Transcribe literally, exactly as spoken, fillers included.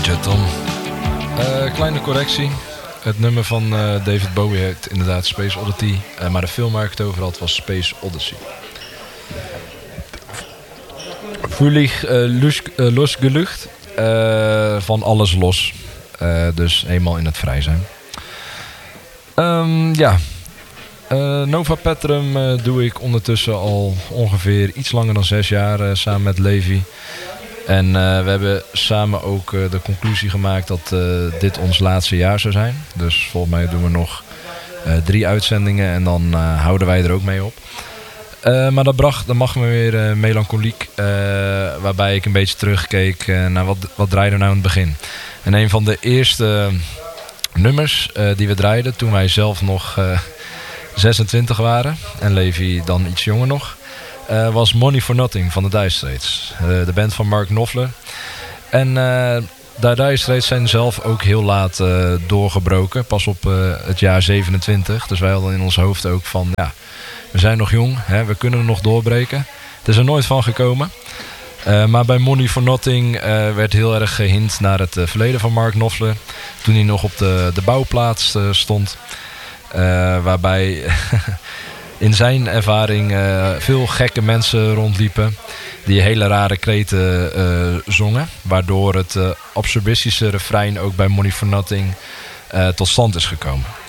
Danger Tom. Uh, kleine correctie. Het nummer van uh, David Bowie heet inderdaad Space Oddity. Uh, maar de film waar ik het over had was Space Odyssey. Völlig uh, los, uh, losgelucht. Uh, van alles los. Uh, dus eenmaal in het vrij zijn. Um, ja. Uh, Nova Petrum uh, doe ik ondertussen al ongeveer iets langer dan zes jaar uh, samen met Levi. En uh, we hebben samen ook uh, de conclusie gemaakt dat uh, dit ons laatste jaar zou zijn. Dus volgens mij doen we nog uh, drie uitzendingen en dan uh, houden wij er ook mee op. Uh, maar dat bracht, dat mag me weer uh, melancholiek. Uh, waarbij ik een beetje terugkeek uh, naar wat, wat draaide nou in het begin. En een van de eerste uh, nummers uh, die we draaiden toen wij zelf nog uh, zesentwintig waren. En Levi dan iets jonger nog. Uh, was Money for Nothing van de Dire Straits. Uh, de band van Mark Knopfler. En uh, de Dire Straits zijn zelf ook heel laat uh, doorgebroken. Pas op uh, het jaar zevenentwintig. Dus wij hadden in ons hoofd ook van... ja, we zijn nog jong, hè, we kunnen er nog doorbreken. Het is er nooit van gekomen. Uh, maar bij Money for Nothing uh, werd heel erg gehint naar het uh, verleden van Mark Knopfler. Toen hij nog op de, de bouwplaats uh, stond. Uh, waarbij... in zijn ervaring uh, veel gekke mensen rondliepen die hele rare kreten uh, zongen. Waardoor het uh, absurdistische refrein ook bij Money for Nothing uh, tot stand is gekomen.